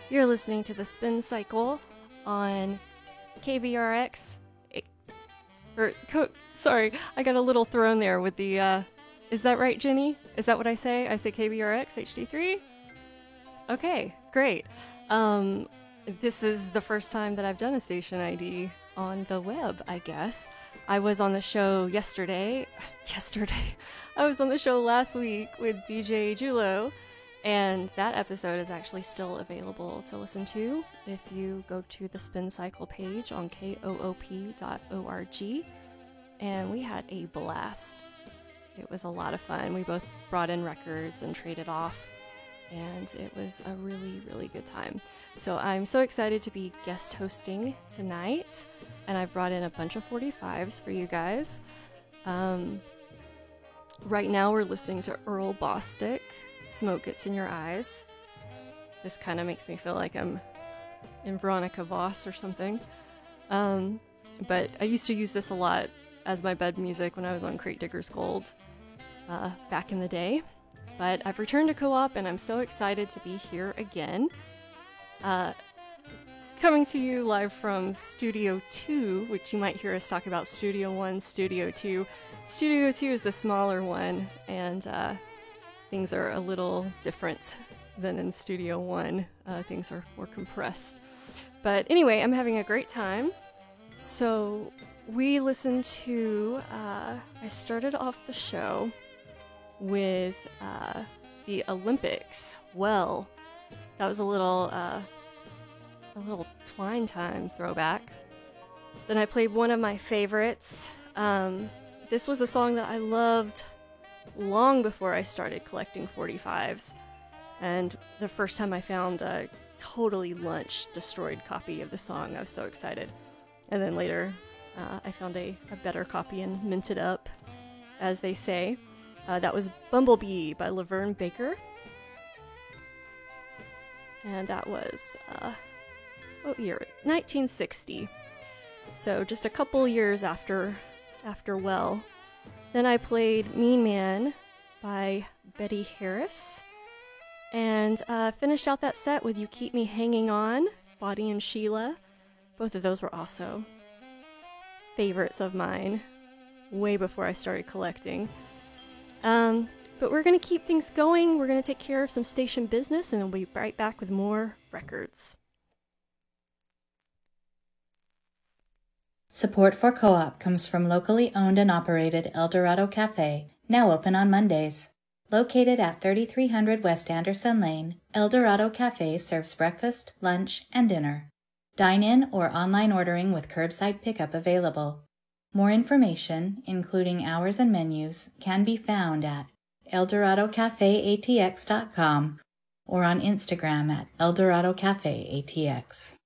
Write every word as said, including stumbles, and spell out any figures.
You're listening to the Spin Cycle on K V R X. Or, co- sorry, I got a little thrown there with the, uh, is that right, Jenny? Is that what I say? I say K V R X H D three? Okay, great. Um, this is the first time that I've done a station I D on the web, I guess. I was on the show yesterday. Yesterday. I was on the show last week with D J Julo. And that episode is actually still available to listen to if you go to the Spin Cycle page on K O O P dot org. And we had a blast. It was a lot of fun. We both brought in records and traded off. And it was a really, really good time. So I'm so excited to be guest hosting tonight. And I've brought in a bunch of forty-fives for you guys. Um, right now we're listening to Earl Bostic. Smoke Gets in Your Eyes. This kind of makes me feel like I'm in Veronica Voss or something. Um, but I used to use this a lot as my bed music when I was on Crate Diggers Gold uh, back in the day. But I've returned to Co-op and I'm so excited to be here again. Uh, coming to you live from Studio two, which you might hear us talk about Studio one, Studio two. Studio two is the smaller one, and uh, things are a little different than in Studio one. Uh, things are more compressed. But anyway, I'm having a great time. So we listened to, uh, I started off the show with uh, the Olympics. Well, that was a little, uh, a little Twine Time throwback. Then I played one of my favorites. Um, this was a song that I loved long before I started collecting forty-fives, and the first time I found a totally lunch destroyed copy of the song, I was so excited. And then later uh, I found a, a better copy and minted up, as they say. Uh, that was Bumblebee by Laverne Baker, and that was uh, what year? nineteen sixty. So just a couple years after after Well. Then I played Mean Man by Betty Harris, and uh, finished out that set with You Keep Me Hanging On, Bonnie and Sheila. Both of those were also favorites of mine, way before I started collecting. Um, but we're going to keep things going. We're going to take care of some station business, and we'll be right back with more records. Support for Co-op comes from locally owned and operated El Dorado Cafe, now open on Mondays. Located at thirty-three hundred West Anderson Lane, El Dorado Cafe serves breakfast, lunch, and dinner. Dine-in or online ordering with curbside pickup available. More information, including hours and menus, can be found at el dorado cafe a t x dot com or on Instagram at El Dorado Cafe A T X.